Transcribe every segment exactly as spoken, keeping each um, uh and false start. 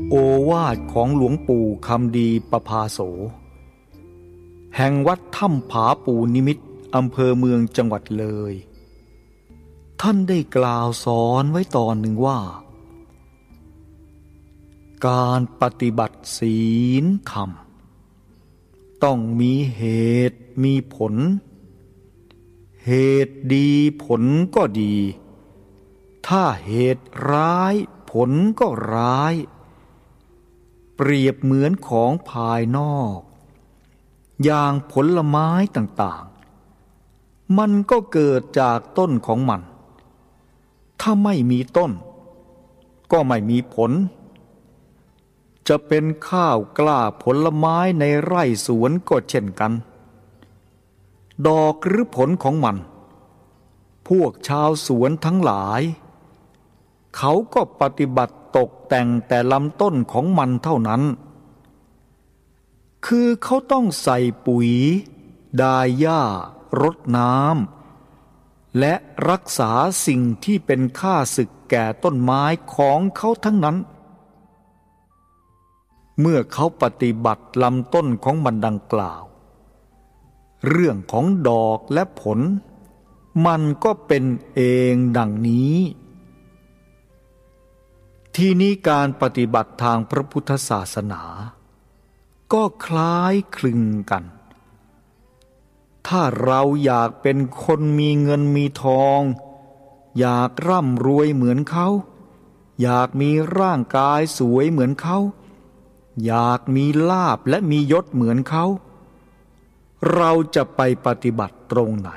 โอวาทของหลวงปู่คำดีประภาโสแห่งวัดถ้ำผาปูนิมิตรอำเภอเมืองจังหวัดเลยท่านได้กล่าวสอนไว้ตอนหนึ่งว่าการปฏิบัติศีลธรรมต้องมีเหตุมีผลเหตุดีผลก็ดีถ้าเหตุร้ายผลก็ร้ายเปรียบเหมือนของภายนอกอย่างผลไม้ต่างๆมันก็เกิดจากต้นของมันถ้าไม่มีต้นก็ไม่มีผลจะเป็นข้าวกล้าผลไม้ในไร่สวนก็เช่นกันดอกหรือผลของมันพวกชาวสวนทั้งหลายเขาก็ปฏิบัติตกแต่งแต่ลำต้นของมันเท่านั้นคือเขาต้องใส่ปุ๋ยดายหญ้ารดน้ำและรักษาสิ่งที่เป็นข้าศึกแก่ต้นไม้ของเขาทั้งนั้นเมื่อเขาปฏิบัติลำต้นของมันดังกล่าวเรื่องของดอกและผลมันก็เป็นเองดังนี้ที่นี้การปฏิบัติทางพระพุทธศาสนาก็คล้ายคลึงกันถ้าเราอยากเป็นคนมีเงินมีทองอยากร่ำรวยเหมือนเขาอยากมีร่างกายสวยเหมือนเขาอยากมีลาภและมียศเหมือนเขาเราจะไปปฏิบัติตรงไหน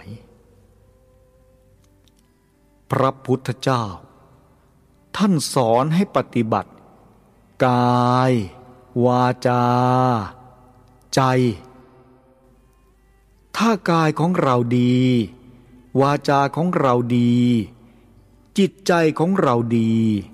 พระพุทธเจ้าท่านสอนให้ปฏิบัติกายวาจาใจถ้ากายของเราดีวาจาของเราดีจิตใจของเราดี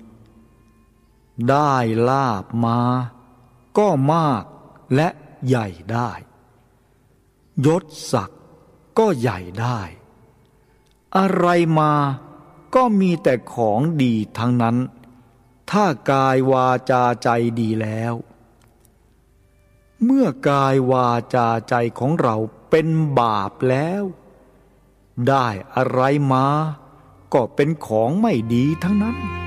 ได้ลาภมาก็มากและใหญ่ได้ยศศักดิ์ก็ใหญ่ได้อะไรมาก็มีแต่ของดีทั้งนั้นถ้ากายวาจาใจดีแล้วเมื่อกายวาจาใจของเราเป็นบาปแล้วได้อะไรมาก็เป็นของไม่ดีทั้งนั้น